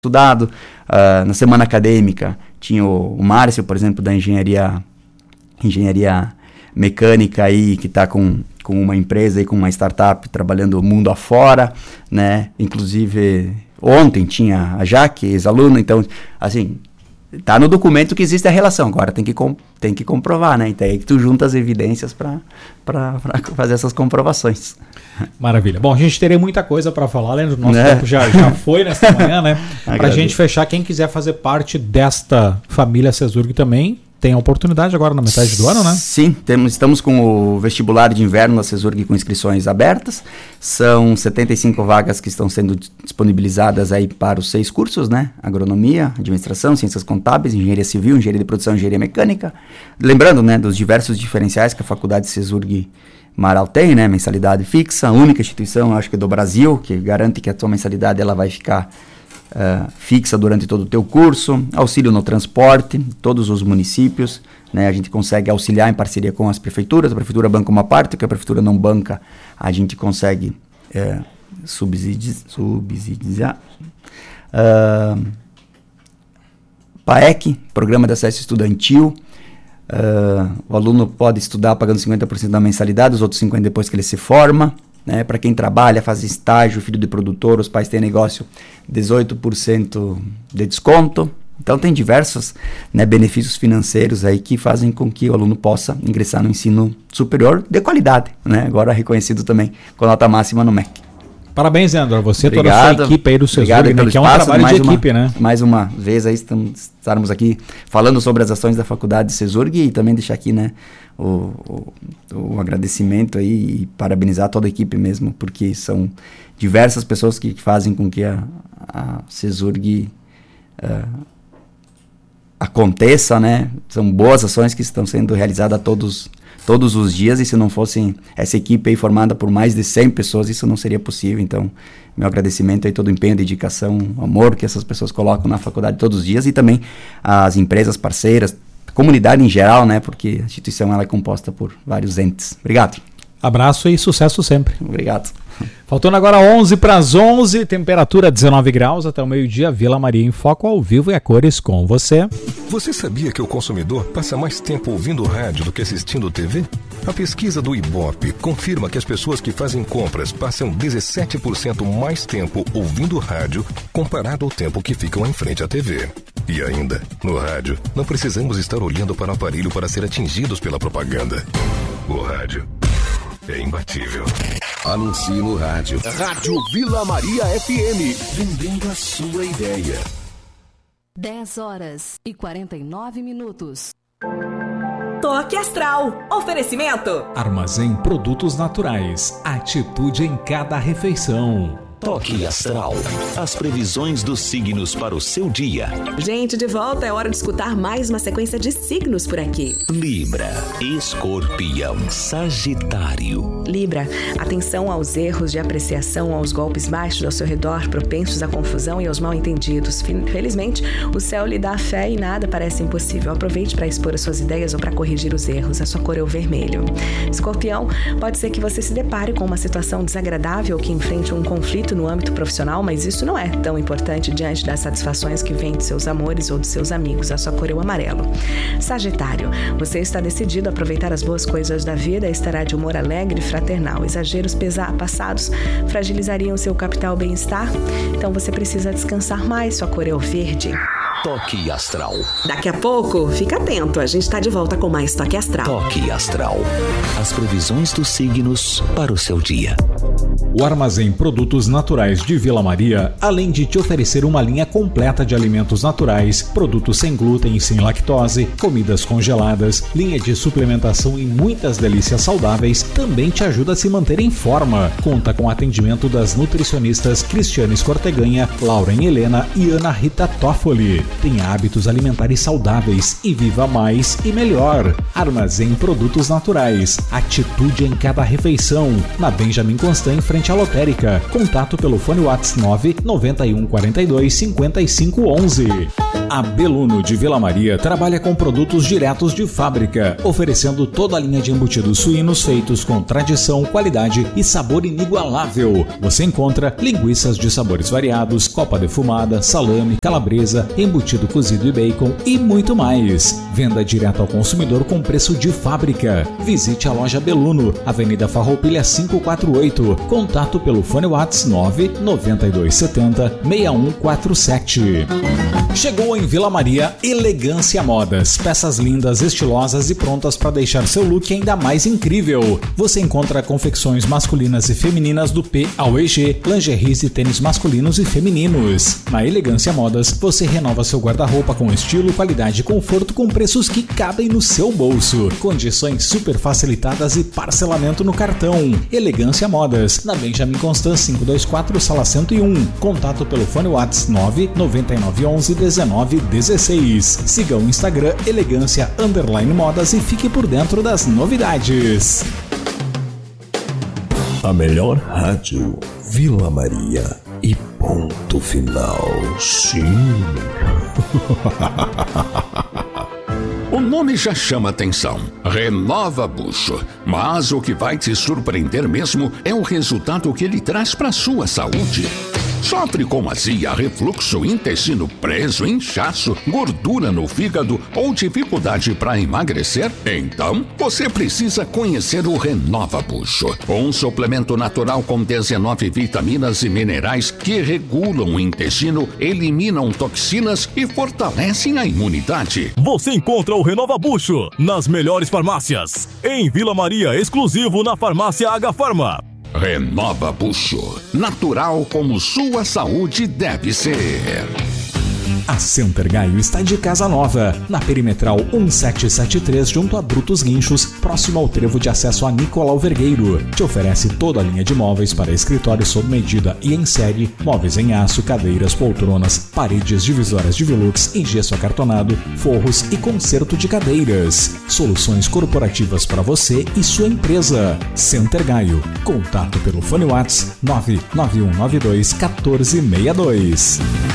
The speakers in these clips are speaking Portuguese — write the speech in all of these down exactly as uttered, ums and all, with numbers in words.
estudado. Uh, na semana acadêmica tinha o, o Márcio, por exemplo, da engenharia, engenharia mecânica aí, que está com, com uma empresa aí, com uma startup trabalhando o mundo afora, né? Inclusive, ontem tinha a Jaque, ex-aluna, então, assim, tá no documento que existe a relação, agora tem que, com, tem que comprovar, né? Então é aí que tu junta as evidências para fazer essas comprovações. Maravilha. Bom, a gente teria muita coisa para falar, né? O nosso é. tempo já, já foi nesta manhã, né? Para a gente fechar, quem quiser fazer parte desta família Cesurg também, tem a oportunidade agora na metade do ano, né? Sim, temos, estamos com o vestibular de inverno da Cesurg com inscrições abertas. São setenta e cinco vagas que estão sendo disponibilizadas aí para os seis cursos, né? Agronomia, administração, ciências contábeis, engenharia civil, engenharia de produção, engenharia mecânica. Lembrando, né, dos diversos diferenciais que a faculdade Cesurg Marau tem, né? Mensalidade fixa, a única instituição, acho que do Brasil, que garante que a tua mensalidade ela vai ficar Uh, fixa durante todo o teu curso, auxílio no transporte, todos os municípios, né, a gente consegue auxiliar em parceria com as prefeituras, a prefeitura banca uma parte, que a prefeitura não banca, a gente consegue uh, subsidi subsidiar. Uh, PAEC, Programa de Acesso Estudantil, uh, o aluno pode estudar pagando cinquenta por cento da mensalidade, os outros cinquenta por cento depois que ele se forma. Né, para quem trabalha, faz estágio, filho de produtor, os pais têm negócio, dezoito por cento de desconto. Então tem diversos, né, benefícios financeiros aí que fazem com que o aluno possa ingressar no ensino superior de qualidade, né, agora reconhecido também com nota máxima no M E C. Parabéns, Leandro, você e toda a sua equipe aí do Cesurg, né, que é um trabalho de equipe, uma, né? Mais uma vez aí estamos, estarmos aqui falando sobre as ações da faculdade Cesurg e também deixar aqui, né, o, o, o agradecimento aí e parabenizar toda a equipe mesmo, porque são diversas pessoas que fazem com que a, a Cesurg uh, aconteça, né? São boas ações que estão sendo realizadas a todos todos os dias, e se não fossem essa equipe aí formada por mais de cem pessoas, isso não seria possível. Então, meu agradecimento aí, todo o empenho, dedicação, amor que essas pessoas colocam na faculdade todos os dias, e também as empresas parceiras, a comunidade em geral, né, porque a instituição ela é composta por vários entes. Obrigado. Abraço e sucesso sempre. Obrigado. Faltando agora onze para as onze, temperatura dezenove graus, até o meio-dia, Vila Maria em Foco, ao vivo e a cores com você. Você sabia que o consumidor passa mais tempo ouvindo rádio do que assistindo T V? A pesquisa do Ibope confirma que as pessoas que fazem compras passam dezessete por cento mais tempo ouvindo rádio comparado ao tempo que ficam em frente à T V. E ainda, no rádio, não precisamos estar olhando para o aparelho para ser atingidos pela propaganda. O rádio é imbatível. Anuncie no rádio. Rádio Vila Maria F M. Vendendo a sua ideia. dez horas e quarenta e nove minutos. Toque Astral. Oferecimento. Armazém Produtos Naturais. Atitude em cada refeição. Toque Astral. As previsões dos signos para o seu dia. Gente, de volta, é hora de escutar mais uma sequência de signos por aqui. Libra, Escorpião, Sagitário. Libra, atenção aos erros de apreciação, aos golpes baixos ao seu redor, propensos à confusão e aos mal-entendidos. Felizmente, o céu lhe dá fé e nada parece impossível. Aproveite para expor as suas ideias ou para corrigir os erros. A sua cor é o vermelho. Escorpião, pode ser que você se depare com uma situação desagradável ou que enfrente um conflito no âmbito profissional, mas isso não é tão importante diante das satisfações que vêm de seus amores ou de seus amigos. A sua cor é o amarelo. Sagitário, você está decidido a aproveitar as boas coisas da vida e estará de humor alegre e fraternal. Exageros pesa- passados fragilizariam seu capital bem-estar, então você precisa descansar mais. Sua cor é o verde. Toque Astral. Daqui a pouco, fica atento, a gente está de volta com mais Toque Astral. Toque Astral. As previsões dos signos para o seu dia. O Armazém Produtos Naturais de Vila Maria, além de te oferecer uma linha completa de alimentos naturais, produtos sem glúten e sem lactose, comidas congeladas, linha de suplementação e muitas delícias saudáveis, também te ajuda a se manter em forma. Conta com atendimento das nutricionistas Cristiane Escorteganha, Lauren Helena e Ana Rita Toffoli. Tenha hábitos alimentares saudáveis e viva mais e melhor. Armazém Produtos Naturais. Atitude em cada refeição. Na Benjamin Constant, em frente à lotérica. Contato pelo fone WhatsApp nove nove um quatro dois cinco cinco um um. A Beluno de Vila Maria trabalha com produtos diretos de fábrica, oferecendo toda a linha de embutidos suínos feitos com tradição, qualidade e sabor inigualável. Você encontra linguiças de sabores variados, copa defumada, salame, calabresa, embutido cozido e bacon e muito mais. Venda direto ao consumidor com preço de fábrica. Visite a loja Beluno, Avenida Farroupilha quinhentos e quarenta e oito. Contato pelo fone WhatsApp nove nove dois sete zero seis um quatro sete. Chegou em Vila Maria Elegância Modas. Peças lindas, estilosas e prontas para deixar seu look ainda mais incrível. Você encontra confecções masculinas e femininas do P ao E G, lingeries e tênis masculinos e femininos. Na Elegância Modas, você renova seu guarda-roupa com estilo, qualidade e conforto com preços que cabem no seu bolso. Condições super facilitadas e parcelamento no cartão. Elegância Modas, na Benjamin Constant quinhentos e vinte e quatro, sala cento e um. Contato pelo fone WhatsApp nove nove nove um um dezenove dezesseis. Siga o Instagram Elegância Underline Modas e fique por dentro das novidades. A melhor rádio, Vila Maria e ponto final. Sim. O nome já chama atenção, Renova Bucho, mas o que vai te surpreender mesmo é o resultado que ele traz para sua saúde. Sofre com azia, refluxo, intestino preso, inchaço, gordura no fígado ou dificuldade para emagrecer? Então, você precisa conhecer o Renova Bucho, um suplemento natural com dezenove vitaminas e minerais que regulam o intestino, eliminam toxinas e fortalecem a imunidade. Você encontra o Renova Bucho nas melhores farmácias. Em Vila Maria, exclusivo na farmácia H Farma. Renova Bucho, natural como sua saúde deve ser. A Center Gaio está de casa nova, na Perimetral cento e setenta e três, junto a Brutos Guinchos, próximo ao trevo de acesso a Nicolau Vergueiro. Te oferece toda a linha de móveis para escritório sob medida e em série, móveis em aço, cadeiras, poltronas, paredes divisórias de velux em gesso acartonado, forros e conserto de cadeiras. Soluções corporativas para você e sua empresa. Center Gaio. Contato pelo fone WhatsApp nove nove um nove dois um quatro seis dois.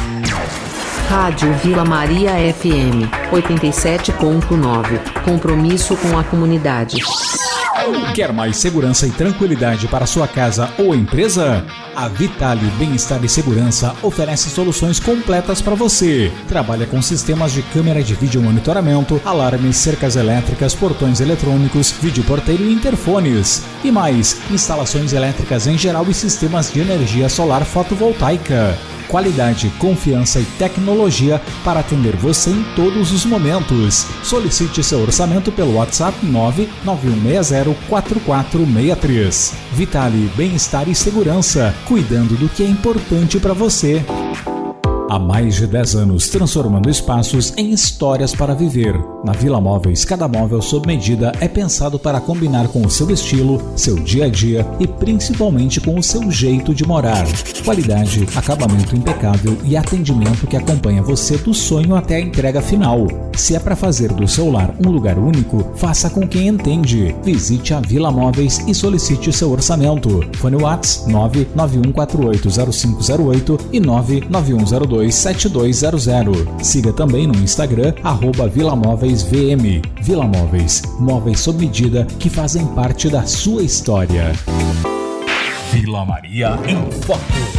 Rádio Vila Maria F M oitenta e sete ponto nove. Compromisso com a comunidade. Quer mais segurança e tranquilidade para sua casa ou empresa? A Vitale Bem-Estar e Segurança oferece soluções completas para você. Trabalha com sistemas de câmera de vídeo monitoramento, alarmes, cercas elétricas, portões eletrônicos, videoporteiro e interfones. E mais, instalações elétricas em geral e sistemas de energia solar fotovoltaica. Qualidade, confiança e tecnologia para atender você em todos os momentos. Solicite seu orçamento pelo WhatsApp nove nove um seis zero quatro quatro seis três. Vitale Bem-Estar e Segurança, cuidando do que é importante para você. Há mais de dez anos, transformando espaços em histórias para viver. Na Vila Móveis, cada móvel sob medida é pensado para combinar com o seu estilo, seu dia a dia e principalmente com o seu jeito de morar. Qualidade, acabamento impecável e atendimento que acompanha você do sonho até a entrega final. Se é para fazer do seu lar um lugar único, faça com quem entende. Visite a Vila Móveis e solicite seu orçamento. Fone WhatsApp nove nove um quatro oito zero cinco zero oito e nove nove um zero dois sete dois zero zero. Siga também no Instagram, arroba Vila Móveis V M. Vila Móveis, móveis sob medida que fazem parte da sua história. Vila Maria em Foco.